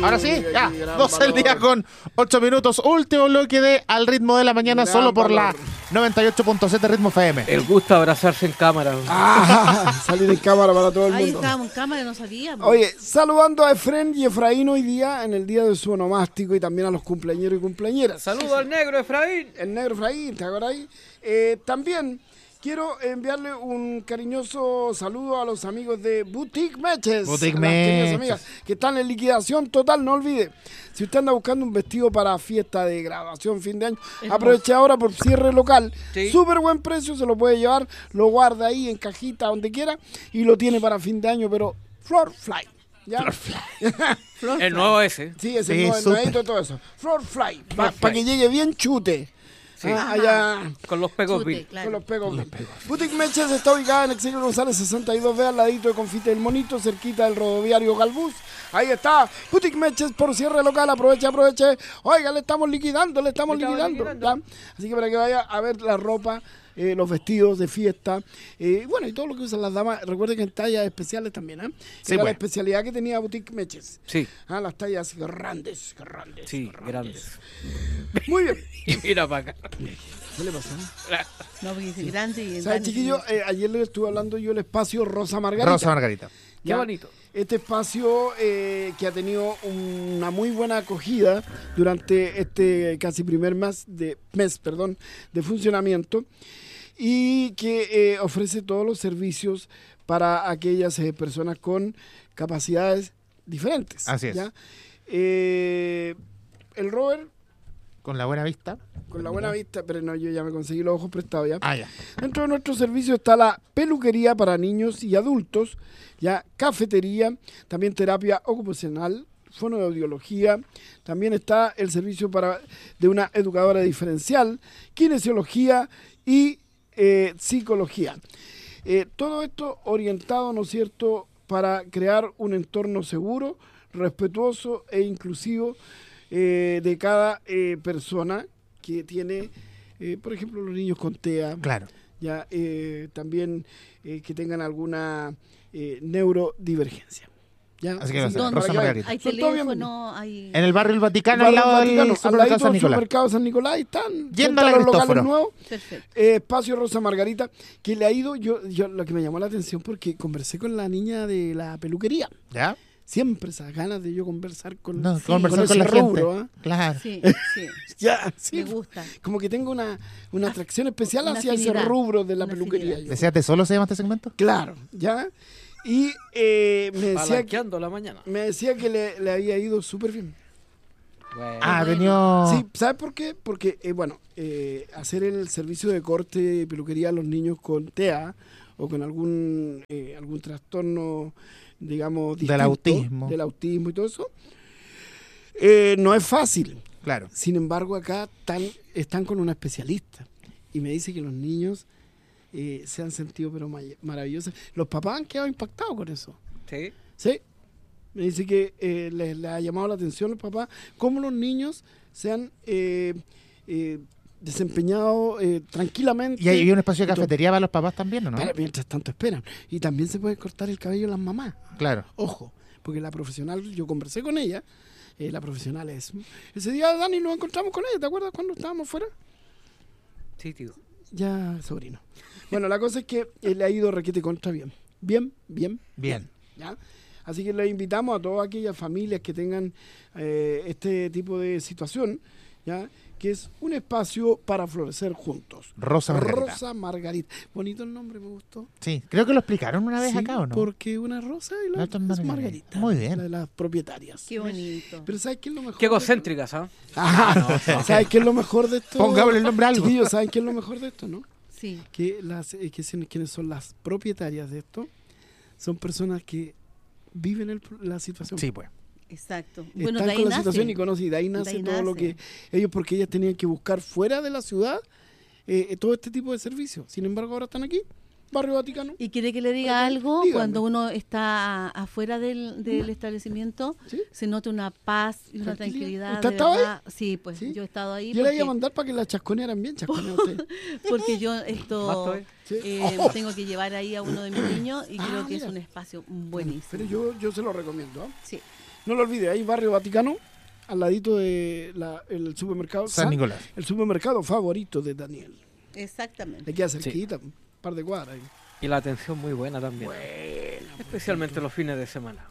Ahora sí, ya, Aquí, gran 12 del día valor. con 8 minutos. Último bloque de Al Ritmo de la Mañana, Gran solo por valor. la 98.7 Ritmo FM. El gusto de abrazarse en cámara. Salir en cámara para todo el Ahí mundo. estábamos en cámara y no sabíamos. Oye, saludando a Efren y Efraín hoy día, en el día de su onomástico, y también a los cumpleañeros y cumpleañeras. Saludo al negro Efraín. El negro Efraín, ¿te acuerdas ahí? También quiero enviarle un cariñoso saludo a los amigos de Boutique Meches. Boutique a las queridas Meches. amigas que están en liquidación total, no olvide. Si usted anda buscando un vestido para fiesta de graduación, fin de año, aproveche ahora por cierre local. Sí. Súper buen precio, se lo puede llevar, lo guarda ahí en cajita, donde quiera, y lo tiene para fin de año, pero Floor Fly. ¿Ya? El nuevo ese. Sí, ese Sí, no es súper. nuevito y todo eso. Floor Fly, Floor para Fly. que llegue bien chute. Sí. Allá Con los pegos Chute, Bill. claro. con los pegos. Boutique Meches está ubicada en Exilio González 62B, al ladito de Confite del Monito, cerquita del rodoviario Galbús. Ahí está, Boutique Meches por cierre local, aproveche. Oiga, le estamos liquidando. ¿ya? Así que para que vaya a ver la ropa, los vestidos de fiesta, bueno, y todo lo que usan las damas. Recuerden que en tallas especiales también, ¿eh? Sí, Era la pues. especialidad que tenía Boutique Meches. Sí, Las tallas grandes. sí, grandes. Muy bien. Y mira para acá. ¿Qué le pasa? No, porque dice grande y ¿Sabes, grande. chiquillo? Ayer les estuve hablando yo del espacio Rosa Margarita. Rosa Margarita. Qué ¿ya? bonito. Este espacio que ha tenido una muy buena acogida durante este casi primer mes de funcionamiento, y que ofrece todos los servicios para aquellas personas con capacidades diferentes. Así es. ¿ya? El Robert, Con la buena vista. con la buena vista, pero no, yo ya me conseguí los ojos prestados ya. Ah, ya. Dentro de nuestro servicio está la peluquería para niños y adultos, ya cafetería, también terapia ocupacional, fonoaudiología, también está el servicio de una educadora diferencial, kinesiología y psicología. Todo esto orientado, ¿no es cierto?, para crear un entorno seguro, respetuoso e inclusivo de cada persona que tiene, por ejemplo, los niños con TEA, Claro. ya también que tengan alguna neurodivergencia. ¿ya? Así que va a ser para Rosa que vayan. Margarita. Hay Son todos teléfono, hay... En el barrio El Vaticano, Barrio al lado Vaticano, del al supermercado ladito San del Nicolás. supermercado San Nicolás, están Yendo frente a la a los locales Cristóforo. nuevos. Perfecto. Espacio Rosa Margarita, que le ha ido, yo lo que me llamó la atención, porque conversé con la niña de la peluquería. ¿Ya? Siempre esas ganas de yo conversar con, No, Sí. conversar con ese la rubro, gente. ¿ah? Claro. Sí, sí, Ya, sí. me gusta. Como que tengo una atracción especial Una hacia ese afinidad, rubro de la una peluquería. afinidad. yo. ¿Deseate solo se llama este segmento? Claro, ¿ya? Y Palanqueando la mañana. me decía que le había ido súper bien. Bueno. Ah, tenido... Sí, ¿sabes por qué? Porque, hacer el servicio de corte y peluquería a los niños con TEA o con algún trastorno, digamos, Del distinto, autismo. del autismo y todo eso, no es fácil. Claro. Sin embargo, acá están con una especialista y me dice que los niños se han sentido pero maravillosos. Los papás han quedado impactados con eso. Sí. Sí, me dice que le ha llamado la atención a los papás cómo los niños se han desempeñado tranquilamente. ¿Y hay un espacio de Y todo. cafetería para los papás también, o no? Pero mientras tanto esperan. Y también se puede cortar el cabello las mamás. Claro. Ojo, porque la profesional, yo conversé con ella, la profesional es... Ese día, Dani, nos encontramos con ella, ¿te acuerdas cuando estábamos fuera? Sí, tío. Ya, sobrino. Bueno, la cosa es que le ha ido requete contra bien. Bien. ¿Ya? Así que le invitamos a todas aquellas familias que tengan este tipo de situación, ¿ya? Que es un espacio para florecer juntos. Rosa Margarita. Rosa Margarita. Bonito el nombre, me gustó. Sí, creo que lo explicaron una vez Sí, acá, ¿o no? porque una rosa y la La otra otra es es Margarita. Muy bien. La de las propietarias. Qué bonito. Pero ¿sabes qué es lo mejor? Qué egocéntricas, ¿ah? ¿Sabes qué es lo mejor de esto? Pongámosle el nombre a algo. Chiquillos, ¿saben qué es lo mejor de esto, no? Sí. Que quienes son las propietarias de esto son personas que viven la situación. Sí, pues. Exacto. Están Bueno, de ahí con la nace. situación y conocen, y de ahí nace todo lo que ellos, porque ellas tenían que buscar fuera de la ciudad todo este tipo de servicios. Sin embargo, ahora están aquí, Barrio Vaticano. ¿Y quiere que le diga Ok, algo? dígame. Cuando uno está afuera del establecimiento, ¿Sí? se nota una paz y una Tranquilidad. tranquilidad. ¿Usted de estaba ahí? verdad. Sí, pues ¿Sí? yo he estado ahí Yo le iba a porque, mandar para que la chasconearan bien, chasconea usted. porque yo esto Basta, ¿eh? Sí. tengo que llevar ahí a uno de mis niños y creo que es mira. un espacio buenísimo. Pero yo se lo recomiendo. ¿Ah? Sí. No lo olvide, hay Barrio Vaticano, al ladito de el supermercado San Nicolás. el supermercado favorito de Daniel. Exactamente. Le queda cerquita, un par de cuadras. Y la atención muy buena también. Especialmente los fines de semana.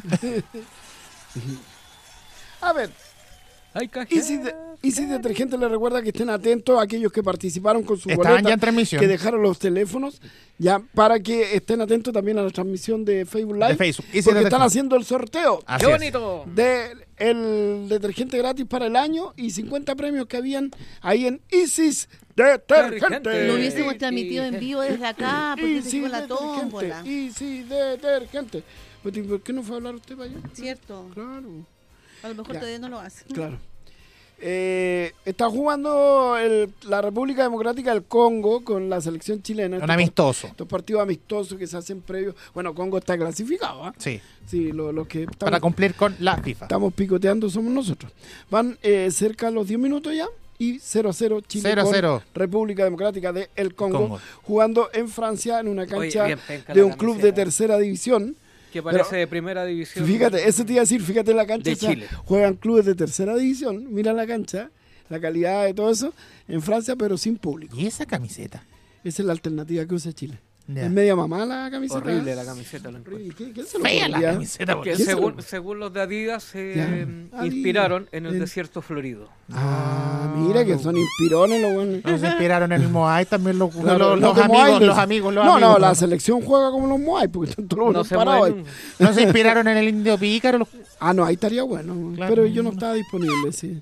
A ver, ¡Ay, cajero! Easy Detergente le recuerda que estén atentos a aquellos que participaron con su Estaban boleta, ya en transmisión que dejaron los teléfonos, ya para que estén atentos también a la transmisión de Facebook Live, de Facebook. Easy porque están Detergente. haciendo el sorteo Así ¡Qué es. bonito! de el detergente gratis para el año y 50 premios que habían ahí en Isis Detergente. Detergente. Lo hubiésemos Sí. transmitido en vivo desde acá, porque se Easy con la tómbola. Detergente. Easy Detergente. ¿Por qué no fue a hablar usted para allá? ¿Cierto? Claro. A lo mejor Ya. todavía no lo hace. Claro. Está jugando la República Democrática del Congo con la selección chilena. Un amistoso. Estos partidos amistosos que se hacen previos. Bueno, Congo está clasificado, ¿ah? Sí. Sí, los que Para estamos, cumplir con la FIFA. picoteando somos nosotros. Van cerca a los 10 minutos ya. Y 0-0 Chile 0-0. con República Democrática del Congo, Congo. jugando en Francia en una Oye, cancha bien penca de la un club de camiseta. tercera división. Que parece Pero- de primera división. Fíjate, eso te iba a decir, fíjate en la cancha, De o sea, Chile. juegan clubes de tercera división, mira la cancha, la calidad de todo eso, en Francia, pero sin público. ¿Y esa camiseta? Esa es la alternativa que usa Chile. Ya. Es media mamá la camiseta. Horrible la camiseta. Lo Horrible. encuentro. ¿Quién se lo Fea la pondría? camiseta. Que ¿Quién se según los de Adidas se Ya. Adidas. inspiraron en el En- desierto florido. Ah, mira que son inspirones los buenos. No se inspiraron en el Moai también los, Claro, los de Moai, amigos, les- los amigos, los no, amigos. no, la selección juega como los Moai, porque están todos No los se parados ahí. mueven. No se inspiraron en el indio pícaro. Los... Ah, no, ahí estaría bueno, Claro. pero yo no estaba disponible, sí.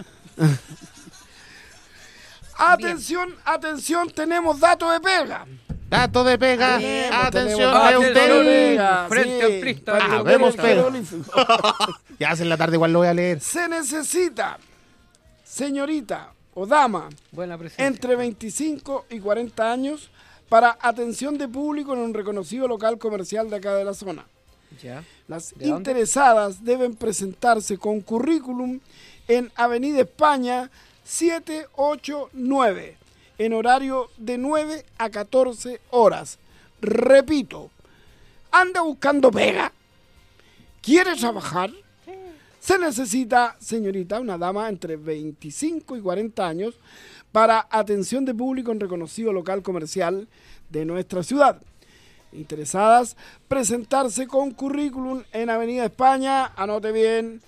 Atención, atención, tenemos datos de pega. Dato de pega. Bien, Atención, tenemos- lea usted. Atención. Frente al trista. para Ah, que vemos el pega. olímpico. Ya hace en la tarde, igual lo voy a leer. Se necesita, señorita o dama, Buena presencia. entre 25 y 40 años para atención de público en un reconocido local comercial de acá de la zona. Ya. Las ¿De dónde? interesadas deben presentarse con currículum en Avenida España 789, en horario de 9 a 14 horas. Repito, ¿anda buscando pega? ¿Quiere trabajar? Se necesita, señorita, una dama entre 25 y 40 años para atención de público en reconocido local comercial de nuestra ciudad. Interesadas, presentarse con currículum en Avenida España, anote bien,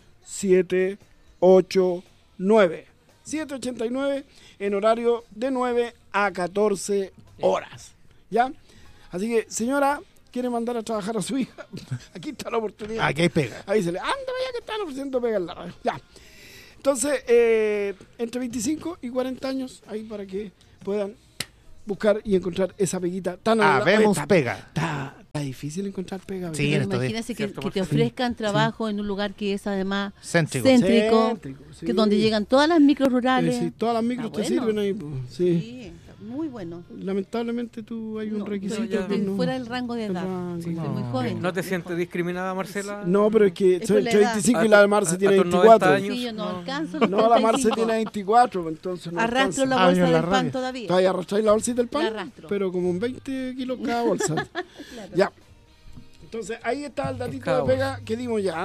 789. 789 en horario de 9 a 14 horas. ¿Ya? Así que, señora, ¿quiere mandar a trabajar a su hija? Aquí está la oportunidad. Aquí hay pega. Ahí se le, anda, vaya que están ofreciendo pega en la radio. Ya. Entonces, entre 25 y 40 años, ahí para que puedan buscar y encontrar esa peguita tan Habemos Oye, pega. Está difícil encontrar pega. Sí, ¿verdad? en estos días. Imagínese Cierto, que te Marcelo. ofrezcan trabajo en un lugar que es además Céntrico. céntrico, sí. que donde llegan todas las micros rurales. Sí, todas las micros Está te bueno. sirven ahí. Pues, sí. Sí, está muy bueno. Lamentablemente tú hay un No, requisito. ya- que no- fuera del rango de el edad. rango, Sí, no. soy muy joven. ¿No te sientes discriminada, Marcela? No, pero es que Es soy por la 25 y edad. la de Marce A tiene tus 90 24. años. Sí, yo no No. alcanzo los No, la Marce 35. tiene 24, entonces no Arrastro alcanza. la bolsa Años en la del pan radio. todavía. Todavía arrastráis la bolsita del pan, La arrastro. pero como en 20 kilos cada bolsa. Claro. Ya. Entonces, ahí está el datito Cada de pega que dimos ya.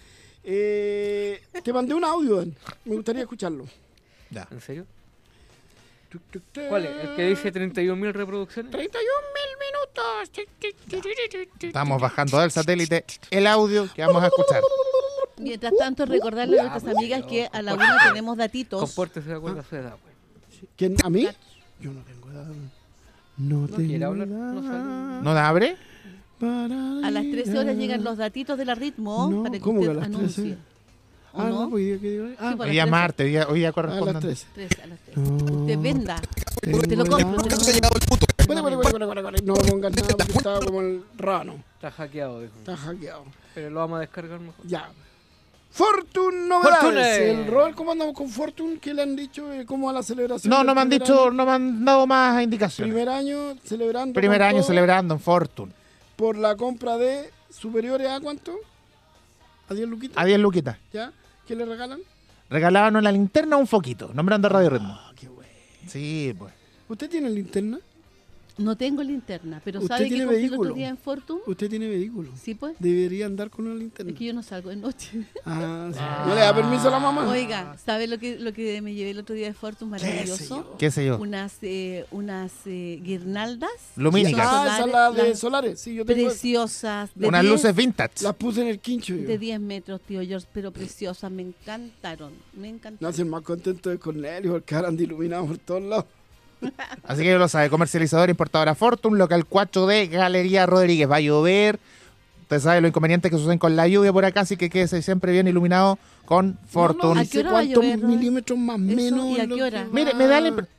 Te mandé un audio, Dan. Me gustaría escucharlo. Ya. ¿En serio? Tuc, tuc, tuc. ¿Cuál es? ¿El que dice 31.000 reproducciones? 31.000 minutos. Estamos bajando del satélite el audio que vamos a escuchar. Mientras tanto, recordarle a nuestras amigas que a la una tenemos datitos. Compórtese de acuerdo a su edad, pues. ¿Quién? ¿A mí? Yo no tengo edad. No tengo quiere hablar? edad No sale. ¿No abre? para A las 13 horas ir llegan los datitos de la ritmo No, para que ¿cómo que usted a las 13? anuncie. ¿O Ah, no, no? pues, ¿qué digo? Ah, Sí, pues. Hoy día martes, hoy día a las corresponde. 13. 13, a las 13. No. Usted venda. Tengo Te lo compro. edad. te lo compro. No me pongas nada porque estaba como el rano. Está hackeado, dijo. Está hackeado. Pero lo vamos a descargar mejor. Ya. Fortune Novedades. Fortune. El rol, ¿cómo andamos con Fortune? ¿Qué le han dicho? ¿Cómo a la celebración? No, del no me han primer dicho, año? no me han dado más indicaciones. Primer año celebrando. Primer con año todo, celebrando en Fortune. Por la compra de superiores a ¿cuánto? ¿A 10 luquitas? A 10 luquitas. ¿Ya? ¿Qué le regalan? Regalaban en la linterna un foquito, nombrando Radio Ritmo. Ah, qué bueno. Sí, pues. ¿Usted tiene linterna? No tengo linterna, pero ¿Usted ¿sabe que tiene compré el vehículo? otro día en Fortune? Usted tiene vehículo. Sí, pues. Debería andar con una linterna. Es que yo no salgo de noche. Ah, sí. ¿No le da permiso a la mamá? Oiga, ¿sabe lo que me llevé el otro día de Fortune? Maravilloso. ¿Qué sé yo? Unas guirnaldas. Lumínicas. Ah, esa es la de las solares. Sí, yo tengo preciosas. De Unas 10 luces vintage. las puse en el quincho. Yo. de 10 metros, tío George, pero preciosas. Me encantaron. Me No encantaron. hacen más contento de Cornelio porque ahora andan iluminados por todos lados. Así que ya lo sabe, comercializador, importadora Fortune, local 4 de Galería Rodríguez. Va a llover. Usted sabe los inconvenientes que suceden con la lluvia por acá, así que quédese siempre bien iluminado con Fortune. ¿A qué hora va a ¿Cuántos llover, Robert? milímetros más Eso, menos? ¿y a es lo qué hora? que Mire, va? me da la Como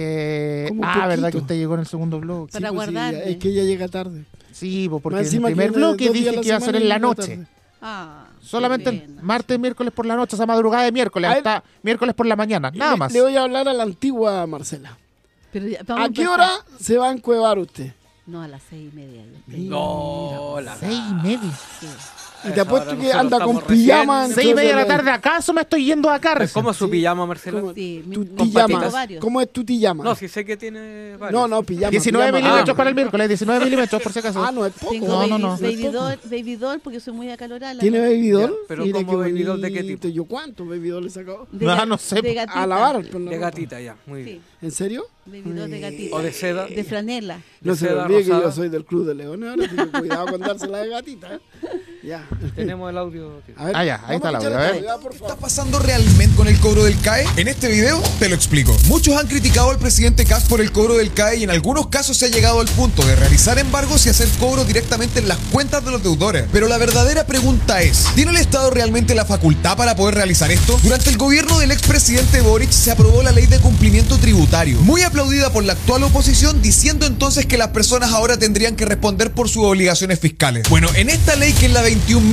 un verdad que poquito. usted llegó en el segundo blog. Para pues sí, guardarme. es que ella llega tarde. Sí, pues porque Más en el encima primer que bloque 2 días a dije la que iba a ser semana en la llega noche. tarde. Ah, Solamente qué pena. martes, miércoles por la noche, esa madrugada de miércoles, A ver. hasta miércoles por la mañana, nada más. Le voy a hablar a la antigua Marcela. Pero ya, vamos ¿A qué empezar. hora se va a encuevar usted? No, a las 6:30. yo estoy. No, la 6:30. Sí. Y te apuesto que nosotros anda con estamos recién- pijama. 6:30 de la entonces, tarde, ¿acaso me estoy yendo acá recién? ¿Cómo es su Sí. pijama, Marcela? ¿Cómo? Sí, Tu con pijama. patitas. Varios. ¿Cómo es tu pijama? No, sí sé que tiene varios. No, pijama. 19 pijama. milímetros Ah. para el miércoles, 19 milímetros por si acaso. Ah, no es poco. Tengo No, baby, no, no. baby doll porque soy muy acalorada. ¿Tiene baby doll? Ya, pero Mira ¿cómo qué baby doll de qué bonito. tipo? ¿Yo cuánto baby doll le he sacado? No sé. De gatita. A lavar. Pues, no, De gatita, ya. Muy Sí, bien. ¿En serio? baby doll de gatita. O de seda. De franela. No De se me seda olvide que rosada. yo soy del Club de Leones ahora, así que cuidado con dársela de gatita. ¿eh? Ya. Tenemos el audio. tío. A ver, Ah, ya, ahí está el vamos audio, a a ver. escuchar por ¿Qué está favor. pasando realmente con el cobro del CAE? En este video te lo explico. Muchos han criticado al presidente Kast por el cobro del CAE y en algunos casos se ha llegado al punto de realizar embargos y hacer cobro directamente en las cuentas de los deudores. Pero la verdadera pregunta es, ¿tiene el Estado realmente la facultad para poder realizar esto? Durante el gobierno del expresidente Boric se aprobó la ley de cumplimiento tributario, muy aplaudida por la actual oposición, diciendo entonces que las personas ahora tendrían que responder por sus obligaciones fiscales. Bueno, en esta ley, que es la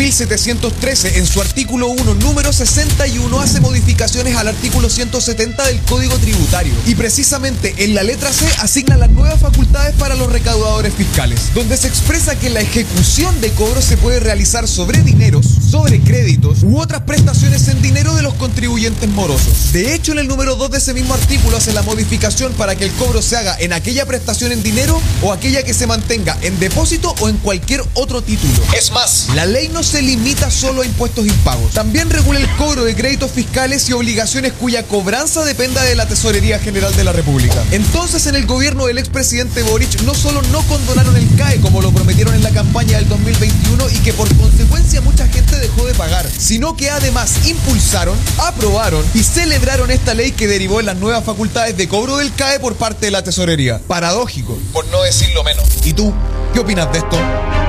21.713, en su artículo 1, número 61, hace modificaciones al artículo 170 del Código Tributario. Y precisamente en la letra C asigna las nuevas facultades para los recaudadores fiscales, donde se expresa que la ejecución de cobros se puede realizar sobre dineros, sobre créditos u otras prestaciones en dinero de los contribuyentes morosos. De hecho, en el número 2 de ese mismo artículo hace la modificación para que el cobro se haga en aquella prestación en dinero o aquella que se mantenga en depósito o en cualquier otro título. Es más, la ley no se limita solo a impuestos impagos. También regula el cobro de créditos fiscales y obligaciones cuya cobranza dependa de la Tesorería General de la República. Entonces, en el gobierno del expresidente Boric no solo no condonaron el CAE como lo prometieron en la campaña del 2021 y que por consecuencia mucha gente dejó de pagar, sino que además impulsaron, aprobaron y celebraron esta ley que derivó en las nuevas facultades de cobro del CAE por parte de la Tesorería. Paradójico, por no decirlo menos. ¿Y tú, qué opinas de esto?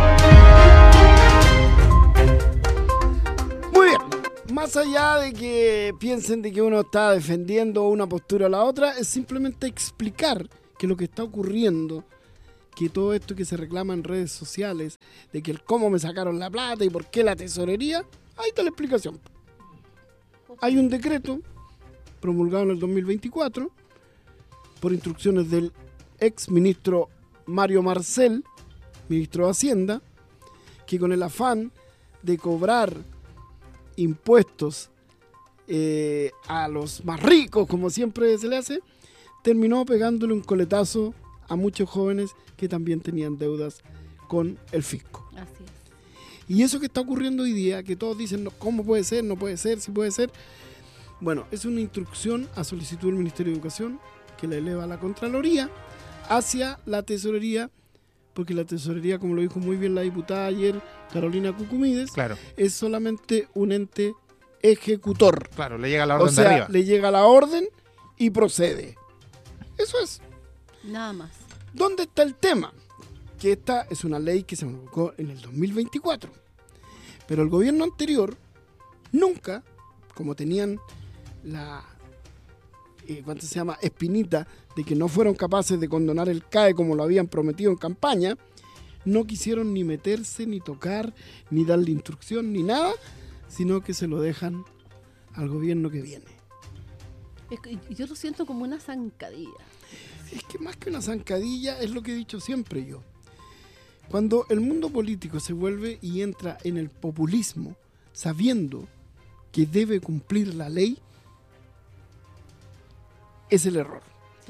Muy bien. Más allá de que piensen de que uno está defendiendo una postura o la otra, es simplemente explicar que lo que está ocurriendo, que todo esto que se reclama en redes sociales, de que el cómo me sacaron la plata y por qué la tesorería, ahí está la explicación. Hay un decreto promulgado en el 2024 por instrucciones del ex ministro Mario Marcel, ministro de Hacienda, que con el afán de cobrar impuestos a los más ricos, como siempre se le hace, terminó pegándole un coletazo a muchos jóvenes que también tenían deudas con el fisco. Así es. Y eso que está ocurriendo hoy día, que todos dicen, no, ¿cómo puede ser? No puede ser, sí puede ser. Bueno, es una instrucción a solicitud del Ministerio de Educación que la eleva a la Contraloría hacia la Tesorería, porque la Tesorería, como lo dijo muy bien la diputada ayer, Carolina Cucumides, Claro, es solamente un ente ejecutor. claro, le llega la O orden de sea, arriba. le llega la orden y procede. Eso es. Nada más. ¿Dónde está el tema? Que esta es una ley que se promulgó en el 2024. Pero el gobierno anterior nunca, como tenían la ¿cuánto se llama? Espinita de que no fueron capaces de condonar el CAE como lo habían prometido en campaña, no quisieron ni meterse, ni tocar, ni darle instrucción, ni nada, sino que se lo dejan al gobierno que viene. Es que yo lo siento como una zancadilla. Es que más que una zancadilla es lo que he dicho siempre yo. Cuando el mundo político se vuelve y entra en el populismo, sabiendo que debe cumplir la ley, es el error.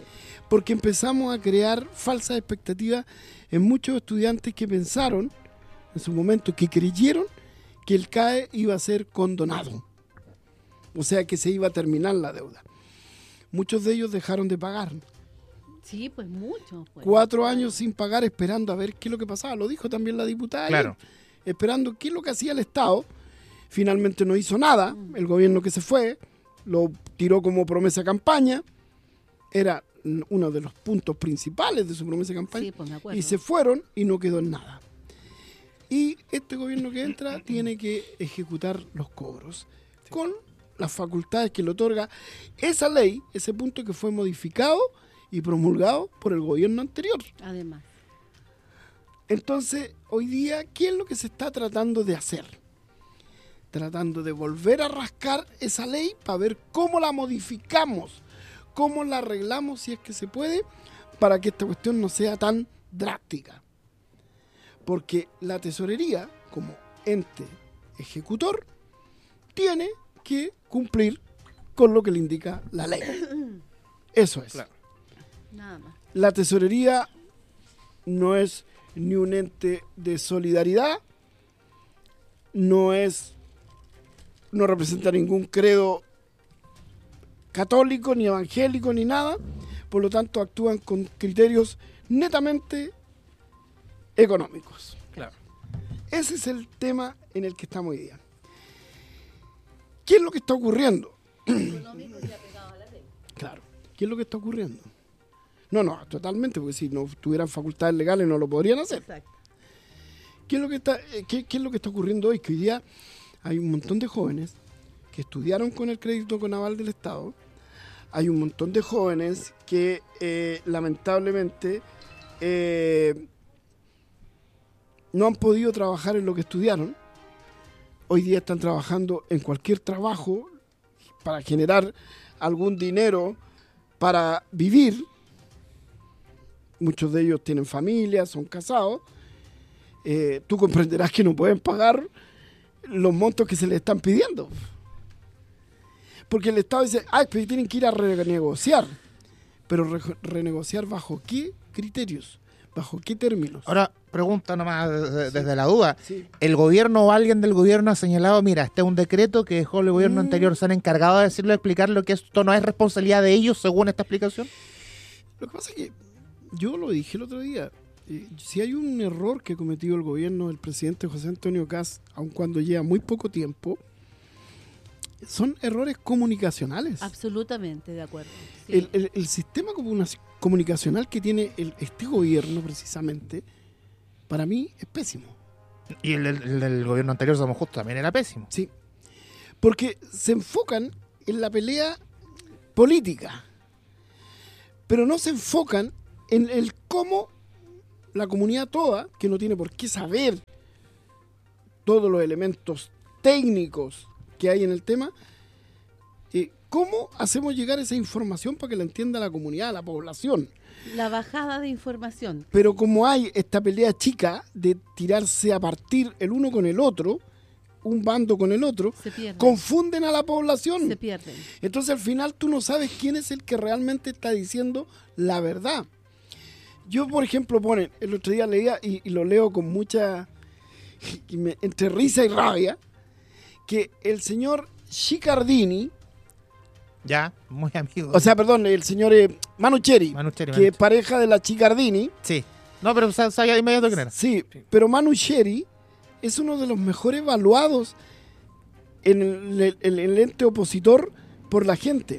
porque empezamos a crear falsas expectativas en muchos estudiantes que pensaron en su momento, que creyeron que el CAE iba a ser condonado, o sea que se iba a terminar la deuda. Muchos de ellos dejaron de pagar. Sí, pues mucho. Pues. 4 años sin pagar, esperando a ver qué es lo que pasaba. Lo dijo también la diputada. Claro. Esperando qué es lo que hacía el Estado. Finalmente no hizo nada. El gobierno que se fue lo tiró como promesa de campaña. Era uno de los puntos principales de su promesa de campaña. Sí, pues me acuerdo. Y se fueron y no quedó en nada. Y este gobierno que entra tiene que ejecutar los cobros con las facultades que le otorga esa ley, ese punto que fue modificado y promulgado por el gobierno anterior. Además. Entonces, hoy día, ¿qué es lo que se está tratando de hacer? Tratando de volver a rascar esa ley para ver cómo la modificamos, cómo la arreglamos, si es que se puede, para que esta cuestión no sea tan drástica. Porque la tesorería, como ente ejecutor, tiene que cumplir con lo que le indica la ley. Eso es. Claro. Nada más. La tesorería no es ni un ente de solidaridad, no representa ningún credo católico, ni evangélico, ni nada. Por lo tanto, actúan con criterios netamente económicos. Claro. Ese es el tema en el que estamos hoy día. ¿Qué es lo que está ocurriendo? Claro. ¿Qué es lo que está ocurriendo? No, totalmente, porque si no tuvieran facultades legales no lo podrían hacer. Exacto. ¿Qué es lo que está ocurriendo hoy? Que hoy día hay un montón de jóvenes que estudiaron con el crédito con aval del Estado. Hay un montón de jóvenes que lamentablemente no han podido trabajar en lo que estudiaron. Hoy día están trabajando en cualquier trabajo para generar algún dinero para vivir. Muchos de ellos tienen familia, son casados. Tú comprenderás que no pueden pagar los montos que se les están pidiendo. Porque el Estado dice, pero tienen que ir a renegociar. Pero renegociar ¿bajo qué criterios? ¿Bajo qué términos? Ahora, pregunta nomás desde la duda. Sí. ¿El gobierno o alguien del gobierno ha señalado, mira, este es un decreto que dejó el gobierno anterior, se han encargado de decirlo, de explicarlo, que esto no es responsabilidad de ellos según esta explicación? Lo que pasa es que yo lo dije el otro día. Si hay un error que ha cometido el gobierno del presidente José Antonio Kast, aun cuando lleva muy poco tiempo, son errores comunicacionales. Absolutamente de acuerdo. Sí. El sistema comunicacional que tiene este gobierno, precisamente, para mí es pésimo. Y el del gobierno anterior, somos justos, también era pésimo. Sí. Porque se enfocan en la pelea política, pero no se enfocan en el cómo la comunidad toda, que no tiene por qué saber todos los elementos técnicos que hay en el tema, cómo hacemos llegar esa información para que la entienda la comunidad, la población. La bajada de información. Pero como hay esta pelea chica de tirarse a partir el uno con el otro, un bando con el otro, Se pierden. confunden a la población. Se pierden. Entonces al final tú no sabes quién es el que realmente está diciendo la verdad. Yo, por ejemplo, el otro día leía y lo leo con mucha, entre risa y rabia, que el señor Sicardini, Ya, muy amigo. o sea, perdón, el señor Manucheri, que es pareja de la Sicardini. Sí. No, pero sabía de inmediato quién era. Sí, pero Manucheri es uno de los mejores evaluados en el ente opositor por la gente.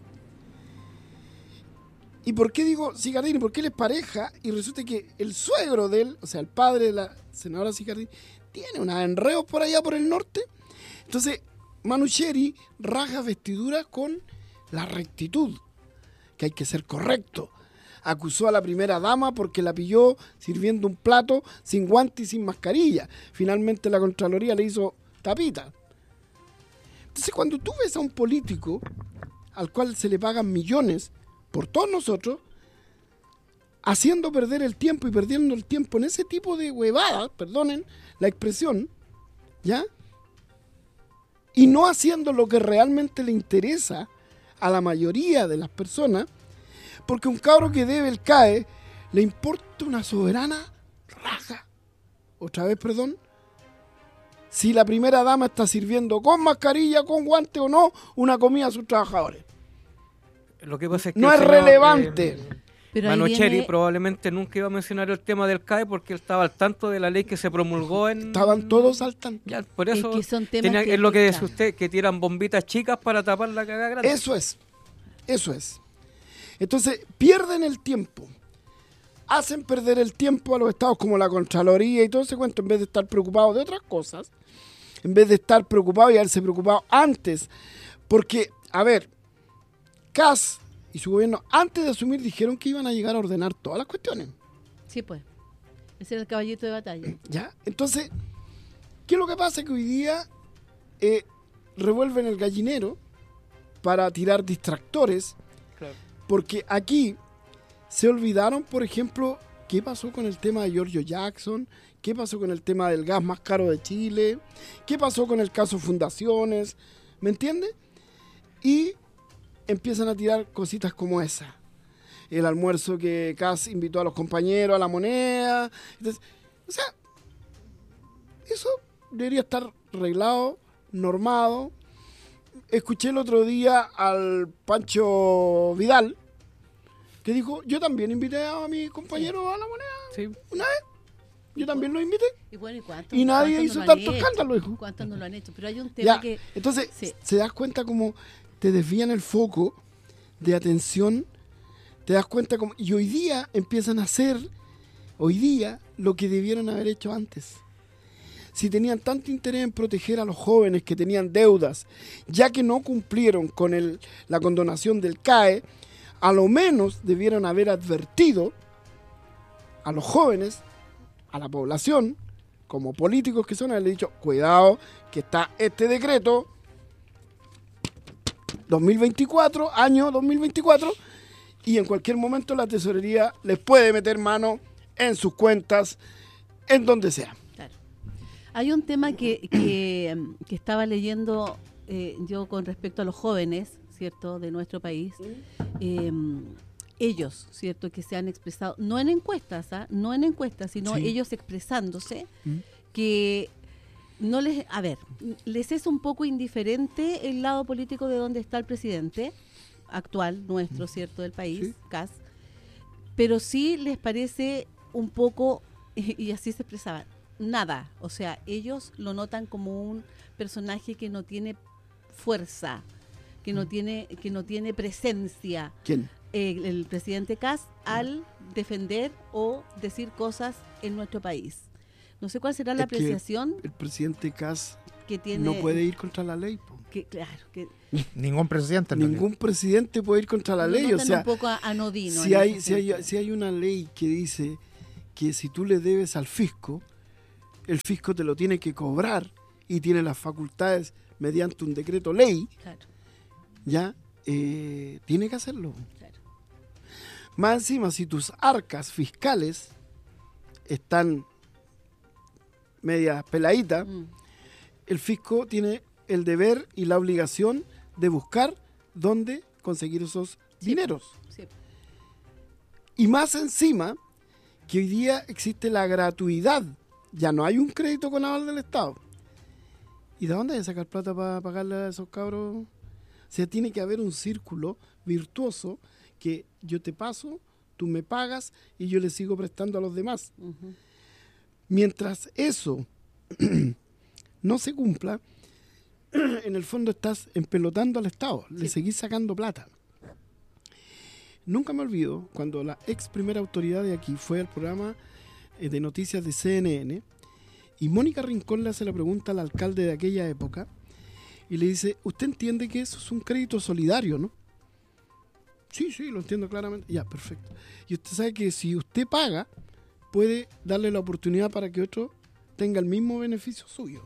¿Y por qué digo Sicardini? Porque él es pareja y resulta que el suegro de él, o sea, el padre de la senadora Sicardini, tiene unos enredos por allá por el norte. Entonces, Manucheri raja vestiduras con la rectitud, que hay que ser correcto. Acusó a la primera dama porque la pilló sirviendo un plato sin guante y sin mascarilla. Finalmente la Contraloría le hizo tapita. Entonces, cuando tú ves a un político al cual se le pagan millones por todos nosotros, haciendo perder el tiempo y perdiendo el tiempo en ese tipo de huevadas, perdonen la expresión, ¿ya? Y no haciendo lo que realmente le interesa a la mayoría de las personas, Porque un cabro que debe el CAE le importa una soberana raja. Otra vez, perdón. Si la primera dama está sirviendo con mascarilla, con guante o no, una comida a sus trabajadores. Lo que pasa es que No el es señor, relevante. Pero ahí Manocheri viene- probablemente nunca iba a mencionar el tema del CAE porque él estaba al tanto de la ley que se promulgó en... Estaban todos al tanto. Ya, por Es eso que son temas es lo que dice claro. usted, que tiran bombitas chicas para tapar la cagada grande. Eso es. Entonces, pierden el tiempo. Hacen perder el tiempo a los estados como la Contraloría y todo ese cuento, en vez de estar preocupados de otras cosas, en vez de estar preocupados y haberse preocupado antes. Porque, a ver, Kast y su gobierno, antes de asumir, dijeron que iban a llegar a ordenar todas las cuestiones. Sí, pues. Ese era el caballito de batalla. ¿Ya? Entonces, ¿qué es lo que pasa? Que hoy día revuelven el gallinero para tirar distractores. Claro. Porque aquí se olvidaron, por ejemplo, qué pasó con el tema de Giorgio Jackson, qué pasó con el tema del gas más caro de Chile, qué pasó con el caso Fundaciones, ¿me entiendes? Y empiezan a tirar cositas como esa. El almuerzo que Kast invitó a los compañeros a La Moneda. Entonces, o sea, eso debería estar arreglado, normado. Escuché el otro día al Pancho Vidal, que dijo, yo también invité a mi compañero a La Moneda Sí. una vez. Yo también lo invité. Y bueno, ¿y Y nadie cuántos hizo no lo han tanto hecho? escándalo, hijo. ¿Cuántos no lo han hecho? Pero hay un tema Ya, que... entonces, Sí. se das cuenta como te desvían el foco de atención, te das cuenta como... Y hoy día empiezan a hacer, hoy día, lo que debieron haber hecho antes. Si tenían tanto interés en proteger a los jóvenes que tenían deudas, ya que no cumplieron con la condonación del CAE, a lo menos debieron haber advertido a los jóvenes, a la población, como políticos que son, haberle dicho, cuidado, que está este decreto 2024, año 2024, y en cualquier momento la tesorería les puede meter mano en sus cuentas, en donde sea. Claro. Hay un tema que estaba leyendo yo con respecto a los jóvenes, ¿cierto?, de nuestro país. Ellos, ¿cierto?, que se han expresado, no en encuestas, no en encuestas, sino Sí. ellos expresándose, que no les, a ver, les es un poco indiferente el lado político de donde está el presidente actual nuestro, ¿cierto?, del país, Sí. Kast, pero sí les parece un poco, y así se expresaban, nada, o sea, ellos lo notan como un personaje que no tiene fuerza, que no tiene presencia, ¿Quién? el presidente Kast, al defender o decir cosas en nuestro país. No sé cuál será la Es que apreciación el presidente Kast que tiene. no puede ir contra la ley. Po. Claro, que Ningún presidente. en Ningún presidente puede ir contra la lo ley. O notan sea, un poco anodino. si en hay, ese si, hay, sentido. si hay una ley que dice que si tú le debes al fisco, el fisco te lo tiene que cobrar y tiene las facultades mediante un decreto ley, Claro, ya tiene que hacerlo. claro. Más encima, si tus arcas fiscales están medias peladitas, Mm, el fisco tiene el deber y la obligación de buscar dónde conseguir esos dineros. sí. Y más encima, que hoy día existe la gratuidad. Ya no hay un crédito con aval del Estado. ¿Y de dónde hay que sacar plata para pagarle a esos cabros? O sea, tiene que haber un círculo virtuoso que yo te paso, tú me pagas y yo le sigo prestando a los demás. Ujú. Mientras eso no se cumpla, en el fondo estás empelotando al Estado, le seguís sacando plata. Nunca me olvido cuando la ex primera autoridad de aquí fue al programa de noticias de CNN y Mónica Rincón le hace la pregunta al alcalde de aquella época y le dice, usted entiende que eso es un crédito solidario, ¿no? Sí, lo entiendo claramente. Ya, perfecto. Y usted sabe que si usted paga, puede darle la oportunidad para que otro tenga el mismo beneficio suyo.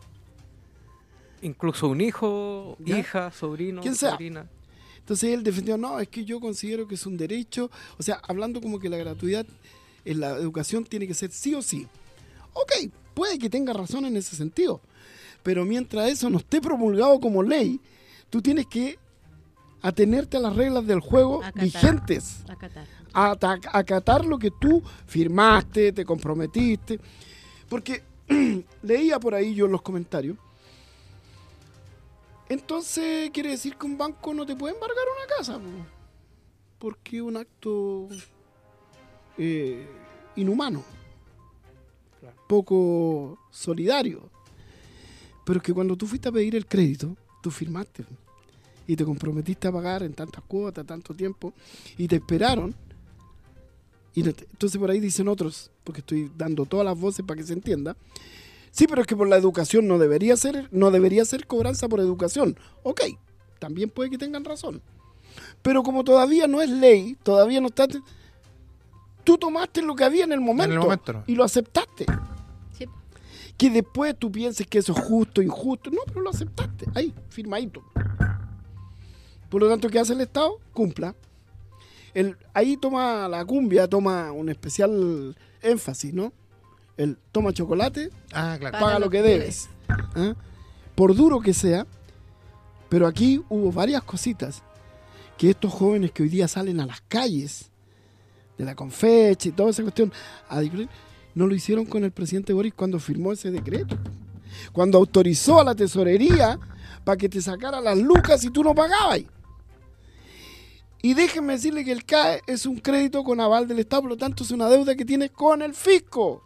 Incluso un hijo, ¿Ya? hija, sobrino, Quien sea. sobrina. Entonces él defendió, no, es que yo considero que es un derecho, o sea, hablando como que la gratuidad en la educación tiene que ser sí o sí. Ok, puede que tenga razón en ese sentido, pero mientras eso no esté promulgado como ley, tú tienes que atenerte a las reglas del juego Acatar. vigentes, Acatar. acatar lo que tú firmaste, te comprometiste, porque leía por ahí yo en los comentarios. Entonces quiere decir que un banco no te puede embargar una casa, po, porque es un acto inhumano, poco solidario. Pero es que cuando tú fuiste a pedir el crédito, tú firmaste y te comprometiste a pagar en tantas cuotas, tanto tiempo, y te esperaron. Y entonces por ahí dicen otros, porque estoy dando todas las voces para que se entienda. Sí, pero es que por la educación no debería ser cobranza por educación. Ok, también puede que tengan razón. Pero como todavía no es ley, todavía no está... Tú tomaste lo que había en el momento, ¿no? Y lo aceptaste. Sí. Que después tú pienses que eso es justo, injusto. No, pero lo aceptaste. Ahí, firmadito. Por lo tanto, ¿qué hace el Estado? Cumpla. Ahí toma la cumbia, toma un especial énfasis, ¿no? El toma chocolate, Claro. paga lo que debes. ¿Ah? Por duro que sea, pero aquí hubo varias cositas que estos jóvenes que hoy día salen a las calles de la Confecha y toda esa cuestión no lo hicieron con el presidente Boric cuando firmó ese decreto, cuando autorizó a la tesorería para que te sacara las lucas y tú no pagabas. Y déjenme decirle que el CAE es un crédito con aval del Estado, por lo tanto es una deuda que tienes con el fisco.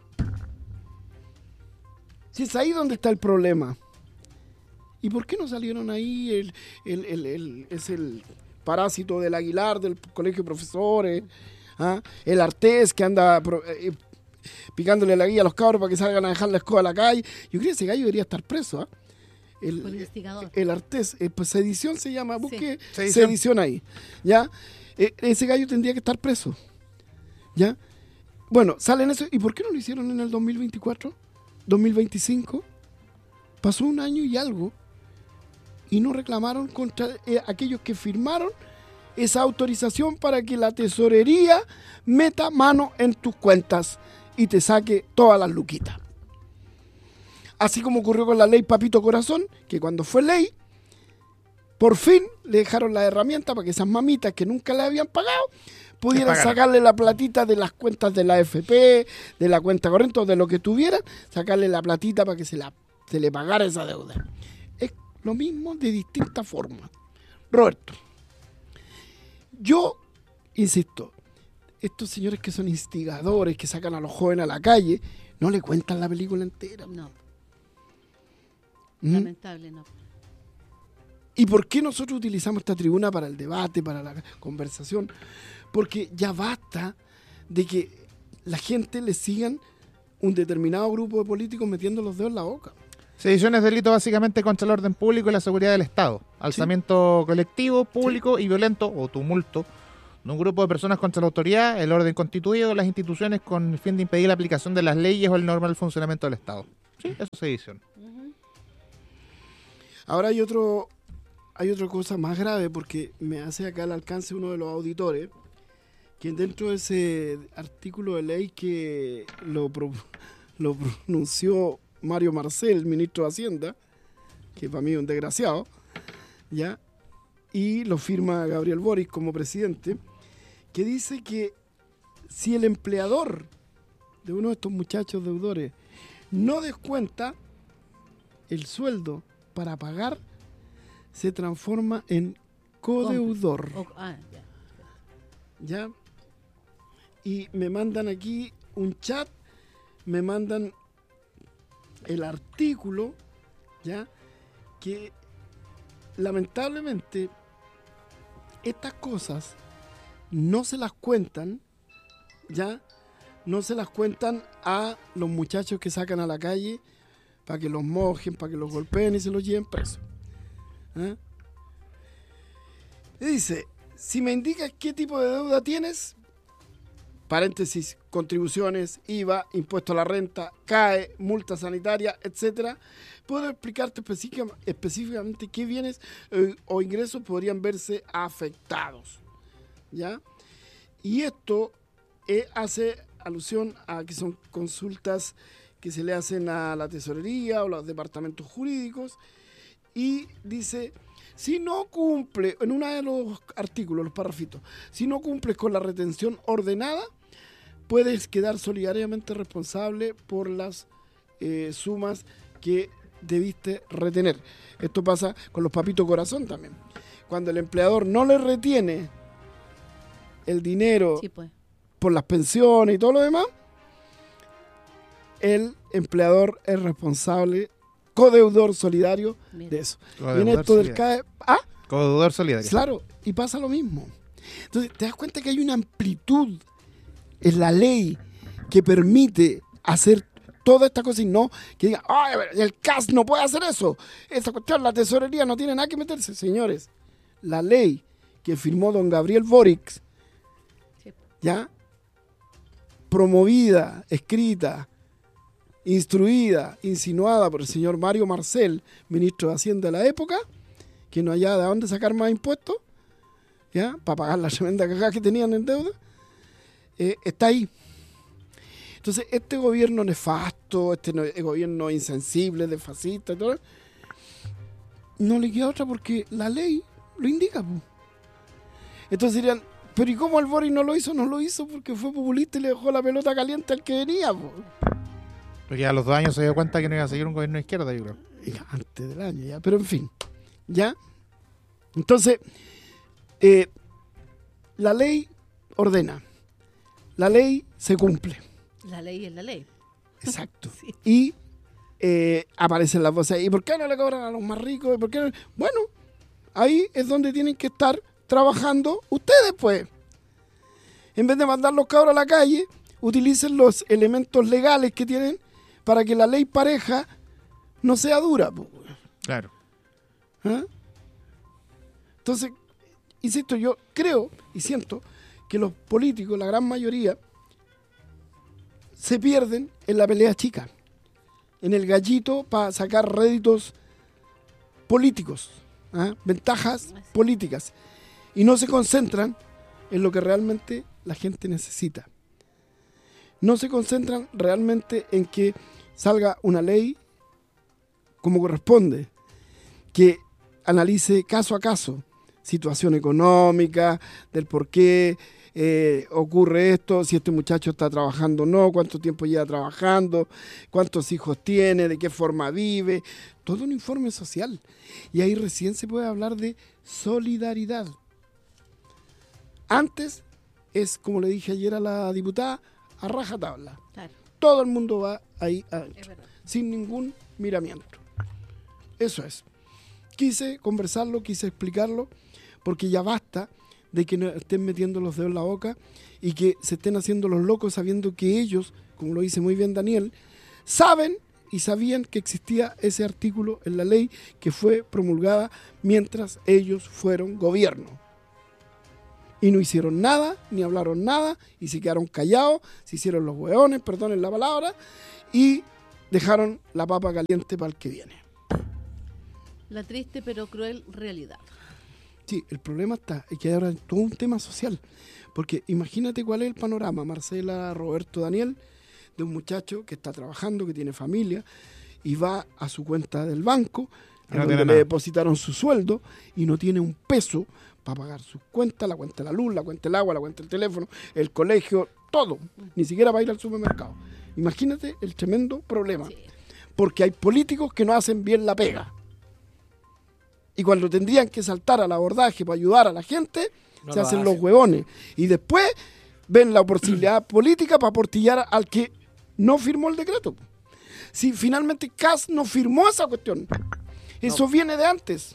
Si es ahí donde está el problema. ¿Y por qué no salieron ahí es el parásito del Aguilar, del Colegio de Profesores, el Artés que anda picándole la guía a los cabros para que salgan a dejar la escoba a la calle? Yo creo que ese gallo debería estar preso, Por investigador. el Artés, pues Sedición se llama, busque Sí. Sedición ahí, ¿ya? Ese gallo tendría que estar preso, ¿ya? Bueno, salen eso, ¿y por qué no lo hicieron en el 2024? 2025, pasó un año y algo y no reclamaron contra aquellos que firmaron esa autorización para que la tesorería meta mano en tus cuentas y te saque todas las luquitas. Así como ocurrió con la ley Papito Corazón, que cuando fue ley, por fin le dejaron la herramienta para que esas mamitas que nunca le habían pagado pudieran sacarle la platita de las cuentas de la AFP, de la cuenta corriente o de lo que tuvieran, sacarle la platita para que se le pagara esa deuda. Es lo mismo de distinta forma. Roberto, yo insisto, estos señores que son instigadores, que sacan a los jóvenes a la calle, no le cuentan la película entera. No. ¿Mm? Lamentable, no. ¿Y por qué nosotros utilizamos esta tribuna para el debate, para la conversación? Porque ya basta de que la gente le sigan un determinado grupo de políticos metiendo los dedos en la boca. Sedición es delito básicamente contra el orden público y la seguridad del Estado. Alzamiento colectivo, público y violento o tumulto de un grupo de personas contra la autoridad, el orden constituido, las instituciones con el fin de impedir la aplicación de las leyes o el normal funcionamiento del Estado. Sí, eso es sedición. Ahora hay otra cosa más grave, porque me hace acá al alcance uno de los auditores, que dentro de ese artículo de ley que lo pronunció Mario Marcel, ministro de Hacienda, que para mí es un desgraciado, ¿ya? Y lo firma Gabriel Boric como presidente, que dice que si el empleador de uno de estos muchachos deudores no descuenta el sueldo para pagar, se transforma en codeudor. ¿Ya? Y me mandan aquí un chat, me mandan el artículo, ¿ya? Que lamentablemente estas cosas no se las cuentan, ¿ya? No se las cuentan a los muchachos que sacan a la calle para que los mojen, para que los golpeen y se los lleven presos. Y dice, si me indicas qué tipo de deuda tienes, paréntesis, contribuciones, IVA, impuesto a la renta, CAE, multa sanitaria, etcétera, puedo explicarte específicamente qué bienes o ingresos podrían verse afectados, ¿ya? Y esto hace alusión a que son consultas que se le hacen a la tesorería o los departamentos jurídicos, y dice, Si no cumple, en uno de los artículos, los parrafitos, si no cumples con la retención ordenada, puedes quedar solidariamente responsable por las sumas que debiste retener. Esto pasa con los papitos corazón también. Cuando el empleador no le retiene el dinero Sí, pues. por las pensiones y todo lo demás, el empleador es responsable, codeudor solidario Mira. de eso. Y en Codeudor esto del solidario. CAE, Codeudor solidario. claro, y pasa lo mismo. Entonces, te das cuenta que hay una amplitud en la ley que permite hacer toda esta cosa y no que diga, ay, el CAS no puede hacer eso. Esa cuestión, la tesorería no tiene nada que meterse. Señores, la ley que firmó don Gabriel Boric, Sí. ya, promovida, escrita, instruida, insinuada por el señor Mario Marcel, ministro de Hacienda de la época, que no hallaba de dónde sacar más impuestos, ya, para pagar la tremenda cagada que tenían en deuda, está ahí. Entonces, este gobierno nefasto, gobierno insensible, de fascista y todo, no le queda otra porque la ley lo indica. Po. Entonces dirían, pero ¿y cómo el Boric no lo hizo? No lo hizo porque fue populista y le dejó la pelota caliente al que venía. Po. Porque a los 2 años se dio cuenta que no iba a seguir un gobierno de izquierda, yo creo. Y antes del año, ya, pero en fin, ya. Entonces, la ley ordena, la ley se cumple. La ley es la ley. Exacto. Sí. Y aparecen las voces. ¿Y por qué no le cobran a los más ricos? ¿Y por qué no? Bueno, ahí es donde tienen que estar trabajando ustedes, pues. En vez de mandar los cabros a la calle, utilicen los elementos legales que tienen para que la ley pareja no sea dura, pues. Claro. ¿Ah? Entonces, insisto, yo creo y siento que los políticos, la gran mayoría, se pierden en la pelea chica, en el gallito para sacar réditos políticos, ¿ah? Ventajas políticas, y no se concentran en lo que realmente la gente necesita. No se concentran realmente en que salga una ley como corresponde, que analice caso a caso, situación económica, del por qué ocurre esto, si este muchacho está trabajando o no, cuánto tiempo lleva trabajando, cuántos hijos tiene, de qué forma vive, todo un informe social. Y ahí recién se puede hablar de solidaridad. Antes es, como le dije ayer a la diputada, a rajatabla. Claro, Todo el mundo va ahí es adentro, verdad. sin ningún miramiento. Eso es. Quise conversarlo, quise explicarlo, porque ya basta de que nos estén metiendo los dedos en la boca y que se estén haciendo los locos sabiendo que ellos, como lo dice muy bien Daniel, saben y sabían que existía ese artículo en la ley que fue promulgada mientras ellos fueron gobierno. Y no hicieron nada, ni hablaron nada, y se quedaron callados, se hicieron los hueones, perdonen la palabra, y dejaron la papa caliente para el que viene. La triste pero cruel realidad. Sí, el problema está en que ahora es todo un tema social. Porque imagínate cuál es el panorama, Marcela, Roberto, Daniel, de un muchacho que está trabajando, que tiene familia, y va a su cuenta del banco, Y no a tiene donde le nada. depositaron su sueldo, y no tiene un peso para pagar sus cuentas, la cuenta de la luz, la cuenta del agua, la cuenta del teléfono, el colegio, todo. Ni siquiera para ir al supermercado. Imagínate el tremendo problema. Sí. Porque hay políticos que no hacen bien la pega. Y cuando tendrían que saltar al abordaje para ayudar a la gente, No se lo hacen los hacen. huevones. Y después ven la posibilidad política para aportillar al que no firmó el decreto. Si finalmente Kast no firmó esa cuestión, eso viene de antes.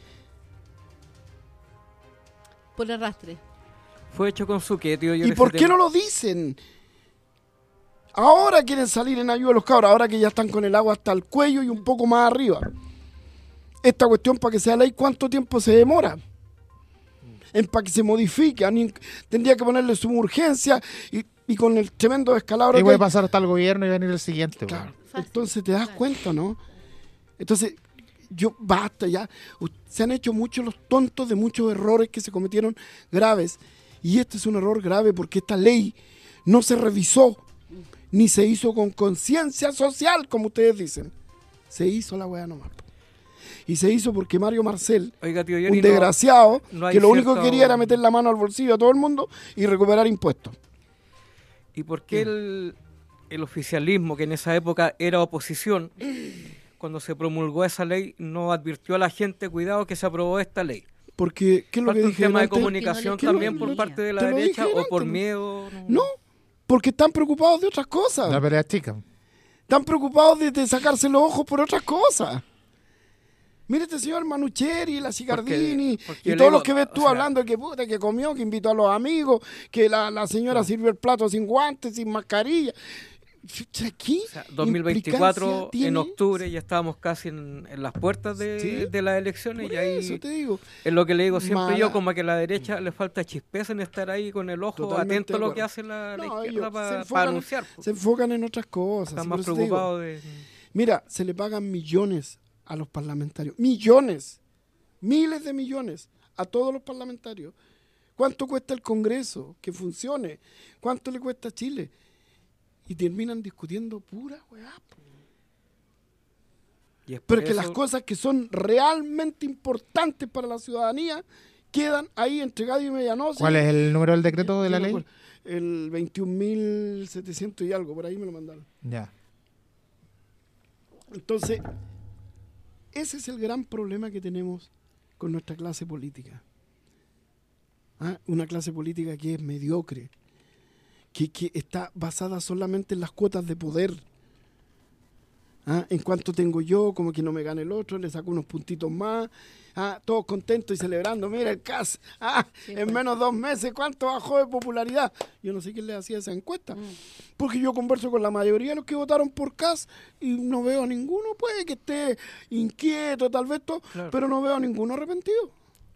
Por arrastre. Fue hecho con su tío. ¿Y por qué no lo dicen? Ahora quieren salir en ayuda a los cabros, ahora que ya están con el agua hasta el cuello y un poco más arriba. Esta cuestión, para que sea ley, ¿cuánto tiempo se demora? En para que se modifique. Tendría que ponerle suma urgencia y con el tremendo descalabro Y que puede hay. pasar hasta el gobierno y venir el siguiente. Claro. Bueno. Fácil. Entonces te das Claro. cuenta, ¿no? Entonces, basta ya. Se han hecho muchos los tontos de muchos errores que se cometieron graves. Y este es un error grave porque esta ley no se revisó, ni se hizo con conciencia social, como ustedes dicen. Se hizo la weá nomás. Y se hizo porque Mario Marcel, Oiga, tío Jerry, un desgraciado, no hay que lo único cierto- que quería era meter la mano al bolsillo a todo el mundo y recuperar impuestos. ¿Y por qué el oficialismo, que en esa época era oposición, cuando se promulgó esa ley, no advirtió a la gente, cuidado que se aprobó esta ley? Porque, ¿qué es lo que ¿Falta un dije tema de antes? comunicación Que no le también por convenía. parte de la Te lo derecha dije o por antes. miedo? No, porque están preocupados de otras cosas. La pelea chica. Están preocupados de sacarse los ojos por otras cosas. Mira este señor Manucheri, la Cicardini, porque y yo todos le los que digo, ves o tú sea- hablando de que puta, que comió, que invitó a los amigos, que la señora sirvió el plato sin guantes, sin mascarilla. Aquí, O sea, 2024 implicancia tiene- en octubre ya estábamos casi en las puertas Sí. de las elecciones Por y ahí eso te digo. es lo que le digo siempre Mala- yo, como que a la derecha le falta chispeza en estar ahí con el ojo Totalmente atento a de lo acuerdo. que hace la No, izquierda ellos para enfocan- anunciar. Se enfocan en otras cosas. Están sí, más por eso te digo. preocupados de... Mira, se le pagan millones a los parlamentarios. Millones. Miles de millones a todos los parlamentarios. ¿Cuánto cuesta el Congreso que funcione? ¿Cuánto le cuesta a Chile? Y terminan discutiendo pura weá. Po. Y es por Pero es que eso- las cosas que son realmente importantes para la ciudadanía quedan ahí entre gallo y medianoche. ¿Cuál es el número del decreto de la ley? El 21.700 y algo, por ahí me lo mandaron. Ya. Entonces, ese es el gran problema que tenemos con nuestra clase política. ¿Ah? Una clase política que es mediocre, que está basada solamente en las cuotas de poder. ¿Ah? En cuanto tengo yo, como que no me gane el otro, le saco unos puntitos más. ¿Ah? Todos contentos y celebrando. Mira el CAS. ¿Ah? Sí, en pues. menos de 2 meses, ¿cuánto bajó de popularidad? Yo no sé quién le hacía esa encuesta. Porque yo converso con la mayoría de los que votaron por CAS y no veo a ninguno, puede que esté inquieto, tal vez todo, Claro. pero no veo a ninguno arrepentido.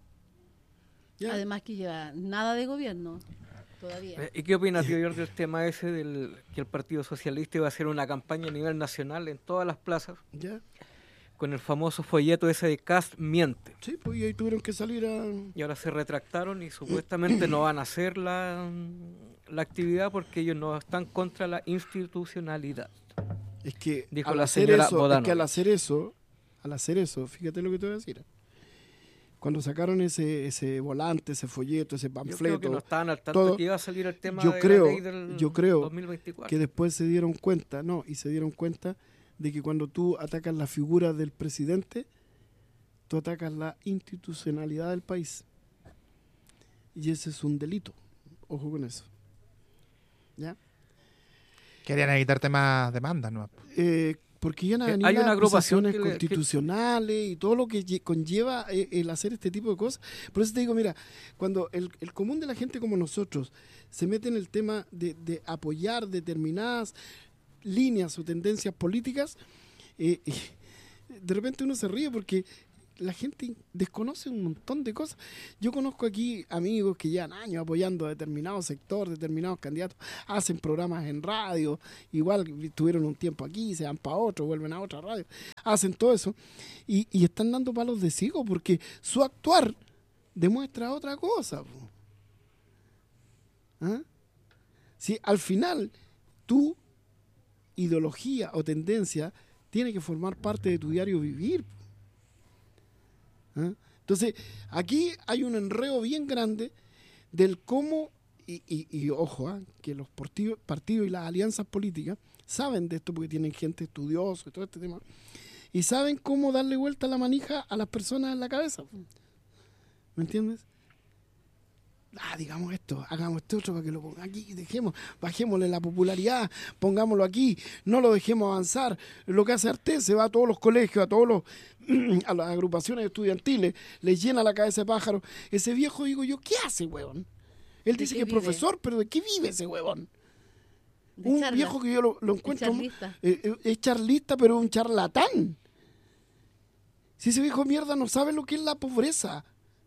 ¿Ya? Además que lleva nada de gobierno todavía. ¿Y qué opina, tío George, del tema ese del que el Partido Socialista iba a hacer una campaña a nivel nacional en todas las plazas ¿Ya? con el famoso folleto ese de Cast miente? Sí, pues y ahí tuvieron que salir a... Y ahora se retractaron y supuestamente no van a hacer la actividad porque ellos no están contra la institucionalidad. Es que Dijo al la hacer señora eso, es Bodano. que al hacer eso, fíjate lo que te voy a decir. Cuando sacaron ese volante, ese folleto, ese Yo creo panfleto, que no estaban al tanto todo, que iba a salir el tema yo de creo- la ley del yo creo 2024. que después se dieron cuenta, de que cuando tú atacas la figura del presidente, tú atacas la institucionalidad del país. Y ese es un delito. Ojo con eso. ¿Ya? Querían evitarte más demandas, ¿no? Porque iban a Hay venir una las agrupación acusaciones que le- constitucionales y todo lo que conlleva el hacer este tipo de cosas. Por eso te digo, mira, cuando el común de la gente como nosotros se mete en el tema de apoyar determinadas líneas o tendencias políticas, de repente uno se ríe porque la gente desconoce un montón de cosas. Yo conozco aquí amigos que llevan años apoyando a determinado sector, determinados candidatos, hacen programas en radio, igual estuvieron un tiempo aquí, se van para otro, vuelven a otra radio, hacen todo eso y están dando palos de ciego porque su actuar demuestra otra cosa. Po. ¿Ah? Si al final tu ideología o tendencia tiene que formar parte de tu diario vivir. ¿Ah? Entonces, aquí hay un enredo bien grande del cómo, y ojo, que los partidos y las alianzas políticas saben de esto porque tienen gente estudiosa y todo este tema, y saben cómo darle vuelta a la manija a las personas en la cabeza. ¿Me entiendes? Digamos esto, hagamos este otro para que lo ponga aquí, bajémosle la popularidad, pongámoslo aquí, no lo dejemos avanzar. Lo que hace Artés, se va a todos los colegios, a las agrupaciones estudiantiles, les llena la cabeza de pájaro. Ese viejo, digo yo, ¿qué hace, huevón? Él ¿De dice qué que es vive? profesor, pero ¿de qué vive ese huevón? De Un charla, viejo que yo lo encuentro, charlista. es charlista, pero es un charlatán. Si ese viejo mierda no sabe lo que es la pobreza.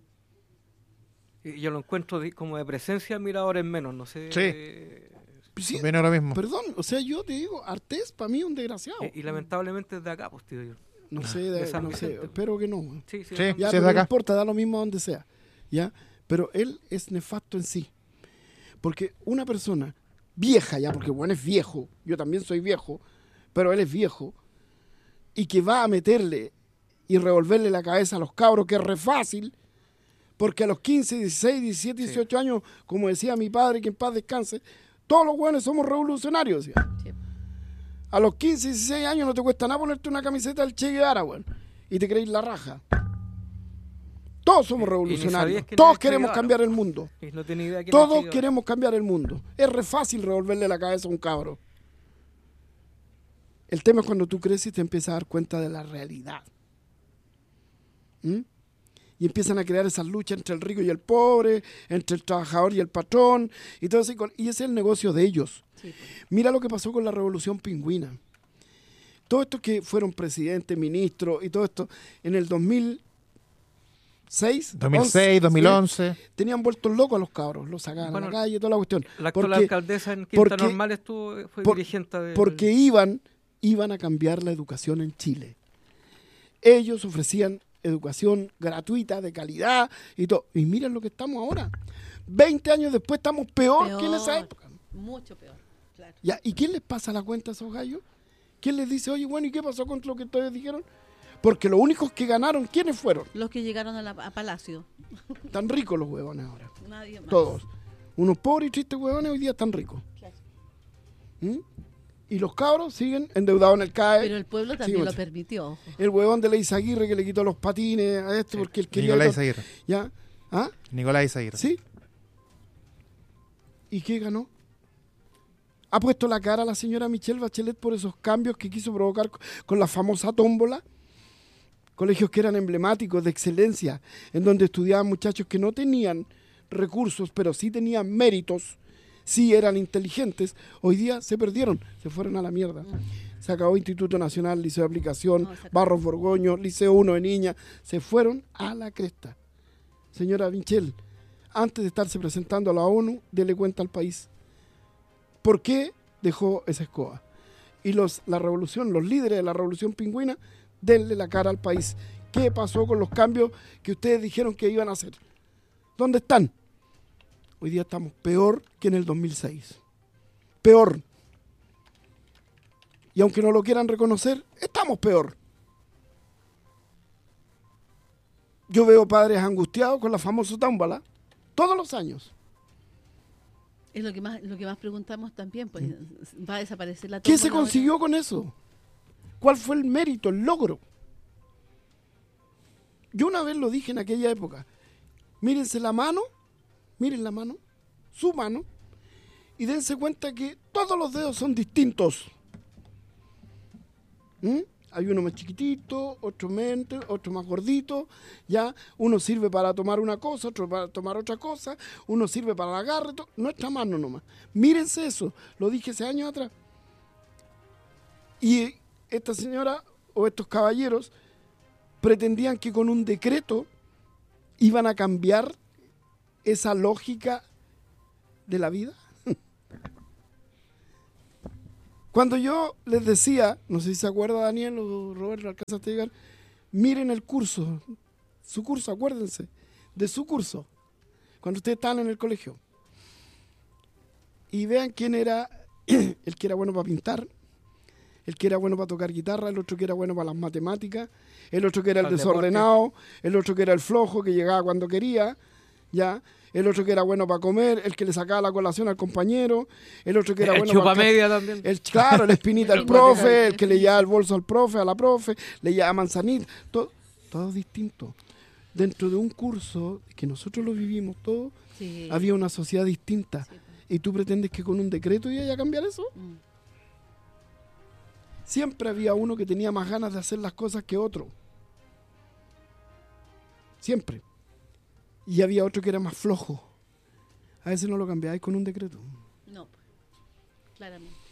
Y yo lo encuentro como de presencia, mira ahora en menos, no sé. Sí. Sí, Opino lo mismo. perdón, o sea, yo te digo, Artés para mí es un desgraciado. Y lamentablemente es de acá, pues, tío. No sé, de San no sé, Vicente. espero que no. Sí, sí. Sí. no. Ya, es pero de acá. no importa, da lo mismo a donde sea. ¿Ya? Pero él es nefasto en sí. Porque una persona vieja ya, porque bueno, es viejo, yo también soy viejo, pero él es viejo, y que va a meterle y revolverle la cabeza a los cabros, que es re fácil, porque a los 15, 16, 17, 18 años, como decía mi padre, que en paz descanse, todos los hueones somos revolucionarios. ¿Sí? Sí. A los 15, 16 años no te cuesta nada ponerte una camiseta del Che Guevara, weón, y te creéis la raja. Todos somos revolucionarios, todos queremos cambiar el mundo. No tenía idea que Todos queremos cambiar el mundo. Es re fácil revolverle la cabeza a un cabro. El tema es cuando tú creces y te empiezas a dar cuenta de la realidad. Y empiezan a crear esas luchas entre el rico y el pobre, entre el trabajador y el patrón, y todo eso, y ese es el negocio de ellos. Sí, pues. Mira lo que pasó con la Revolución Pingüina. Todos estos que fueron presidentes, ministros y todo esto, en el 2006, 2011. tenían vueltos locos a los cabros, los sacaban a la calle, toda la cuestión. La actual alcaldesa en Quinta Normal fue dirigente de... Porque iban a cambiar la educación en Chile. Ellos ofrecían educación gratuita, de calidad y todo. Y miren lo que estamos ahora. 20 años después estamos peor que en esa época. Mucho peor, claro. Ya, ¿y quién les pasa la cuenta a esos gallos? ¿Quién les dice, oye, bueno, ¿y qué pasó con lo que ustedes dijeron? Porque los únicos que ganaron, ¿quiénes fueron? Los que llegaron a Palacio. Tan ricos los huevones ahora. Nadie más. Todos. Unos pobres y tristes huevones hoy día están ricos. Claro. Y los cabros siguen endeudados en el CAE. Pero el pueblo también lo permitió. Ojo. El huevón de Ley Aguirre que le quitó los patines a este porque él quería... Nicolás Aguirre. ¿Ya? ¿Ah? Nicolás Aguirre. ¿Sí? ¿Y qué ganó? ¿Ha puesto la cara a la señora Michelle Bachelet por esos cambios que quiso provocar con la famosa tómbola? Colegios que eran emblemáticos, de excelencia, en donde estudiaban muchachos que no tenían recursos, pero sí tenían méritos, sí eran inteligentes. Hoy día se perdieron, se fueron a la mierda. Se acabó Instituto Nacional, Liceo de Aplicación, Barros Borgoño, Liceo 1 de Niña, se fueron a la cresta. Señora Michelle, antes de estarse presentando a la ONU, dele cuenta al país. ¿Por qué dejó esa escoba? Y la revolución, los líderes de la revolución pingüina, denle la cara al país. ¿Qué pasó con los cambios que ustedes dijeron que iban a hacer? ¿Dónde están? Hoy día estamos peor que en el 2006. Peor. Y aunque no lo quieran reconocer, estamos peor. Yo veo padres angustiados con la famosa tómbola todos los años. Es lo que más preguntamos también, pues va a desaparecer la ¿Qué tómbola se consiguió con eso? ¿Cuál fue el mérito, el logro? Yo una vez lo dije en aquella época. Mírense la mano, miren la mano, su mano, y dense cuenta que todos los dedos son distintos. Hay uno más chiquitito, otro mente, otro más gordito, ya. Uno sirve para tomar una cosa, otro para tomar otra cosa, uno sirve para el agarre, nuestra mano nomás. Mírense eso, lo dije hace años atrás. Y esta señora o estos caballeros pretendían que con un decreto iban a cambiar esa lógica de la vida. Cuando yo les decía, no sé si se acuerda Daniel o Roberto, alcanzaste a llegar, miren el curso, su curso, acuérdense de su curso, cuando ustedes estaban en el colegio, y vean quién era el que era bueno para pintar, el que era bueno para tocar guitarra, el otro que era bueno para las matemáticas, el otro que era el desordenado, el otro que era el flojo que llegaba cuando quería, ya. El otro que era bueno para comer, el que le sacaba la colación al compañero, el otro que era bueno chupa media también. Claro, el espinita al profe, el que le llevaba el bolso al profe, a la profe, le llevaba manzanita, todo distinto. Dentro de un curso que nosotros lo vivimos todo, sí, había una sociedad distinta. Sí. ¿Y tú pretendes que con un decreto iba a cambiar eso? Siempre había uno que tenía más ganas de hacer las cosas que otro. Siempre. Y había otro que era más flojo. A veces no lo cambiáis con un decreto. No, claramente.